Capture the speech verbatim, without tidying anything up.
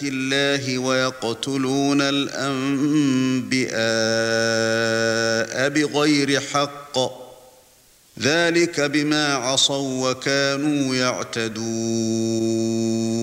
الله ويقتلون الأنبياء بغير حق ذلك بما عصوا وكانوا يعتدون